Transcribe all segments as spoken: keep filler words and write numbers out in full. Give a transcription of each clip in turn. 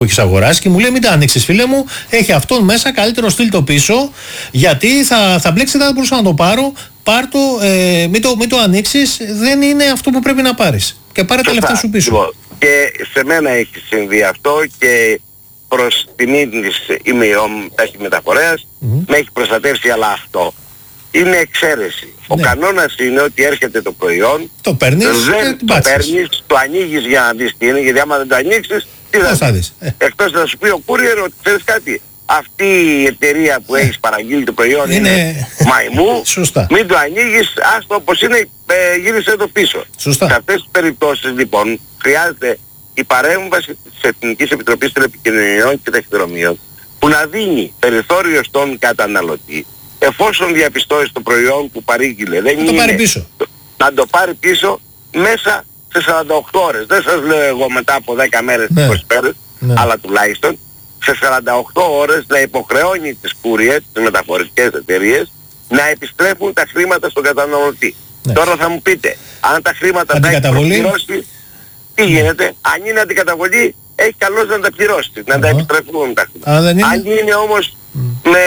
που έχεις αγοράσει και μου λέει μην τα ανοίξεις φίλε μου, έχει αυτόν μέσα, καλύτερο στείλ το πίσω γιατί θα, θα μπλέξει, δεν θα μπορούσα να το πάρω, πάρ' το, ε, μην το, μην το ανοίξεις, δεν είναι αυτό που πρέπει να πάρεις και πάρε τα λεφτά σου πίσω. Και σε μένα έχει συμβεί αυτό και προς τιμή της είμαι ο ταχυμεταφορέας, mm-hmm. με έχει προστατεύσει, αλλά αυτό είναι εξαίρεση. Ο ναι. κανόνας είναι ότι έρχεται το προϊόν, το παίρνεις, δεν το παίρνεις, το ανοίγεις για να δεις τι είναι, γιατί άμα δεν το ανοίξεις, τι θα, θα δεις. Ε. Εκτός να σου πει ο courier ότι θέλεις κάτι. Αυτή η εταιρεία που ε. έχεις παραγγείλει το προϊόν είναι, είναι μαϊμού, Σωστά. μην το ανοίγεις, άστο όπως είναι, ε, γύρισε το πίσω. Σωστά. Σε αυτές τις περιπτώσεις λοιπόν χρειάζεται η παρέμβαση της Εθνικής Επιτροπής Τηλεπικοινωνιών και Ταχυδρομείων που να δίνει περιθώριο στον καταναλωτή εφόσον διαπιστώσει το προϊόν που παρήγγειλε. Δεν να είναι το πάρει πίσω. Να το πάρει πίσω μέσα σε σαράντα οκτώ ώρες. Δεν σας λέω εγώ μετά από δέκα μέρες, ναι. είκοσι μέρες, ναι. αλλά τουλάχιστον σε σαράντα οκτώ ώρες να υποχρεώνει τις courier, τις μεταφορικές εταιρείες, να επιστρέφουν τα χρήματα στον καταναλωτή. Ναι. Τώρα θα μου πείτε, αν τα χρήματα τα έχει προπληρώσει, τι γίνεται, αν είναι αντικαταβολή, έχει καλώς να τα πληρώσει, να uh-huh. τα επιστρέφουν τα χρήματα. Αν, είναι... αν είναι όμως mm. με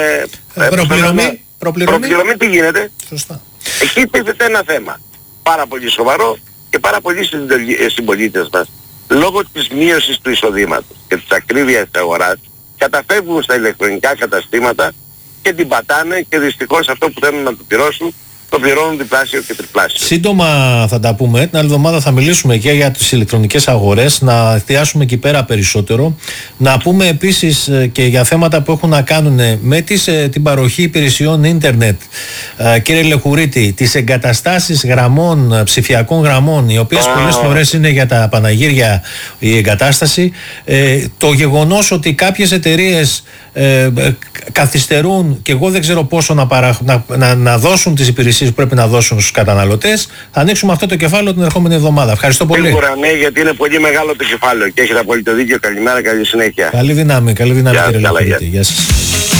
ε, προπληρωμή, προπληρωμή, προπληρωμή, τι γίνεται. Σωστά. Εκεί τίθεται ένα θέμα πάρα πολύ σοβαρό και πάρα πολλοί συμπολίτες μας, λόγω της μείωσης του εισοδήματος και της ακρίβειας της αγοράς, καταφεύγουν στα ηλεκτρονικά καταστήματα και την πατάνε και δυστυχώς αυτό που θέλουν να το πληρώσουν το πληρώνουν διπλάσιο και τριπλάσιο. Σύντομα θα τα πούμε. Την άλλη εβδομάδα θα μιλήσουμε και για τις ηλεκτρονικές αγορές, να εστιάσουμε εκεί πέρα περισσότερο. Να πούμε επίσης και για θέματα που έχουν να κάνουν με τις, την παροχή υπηρεσιών ίντερνετ. Κύριε Λεχουρίτη, τις εγκαταστάσεις γραμμών, ψηφιακών γραμμών, οι οποίες oh. πολλές φορές είναι για τα παναγύρια η εγκατάσταση. Ε, το γεγονός ότι κάποιες εταιρείες ε, καθυστερούν και εγώ δεν ξέρω πόσο να, παρα, να, να, να δώσουν τις υπηρεσίες που πρέπει να δώσουν στους καταναλωτές. Θα ανοίξουμε αυτό το κεφάλαιο την ερχόμενη εβδομάδα. Ευχαριστώ πολύ. Σίγουρα ναι, γιατί είναι πολύ μεγάλο το κεφάλαιο και έχετε απόλυτο δίκιο. Καλημέρα, καλή συνέχεια. Καλή δύναμη, καλή δύναμη κύριε Λεχουρίτη. Γεια σας.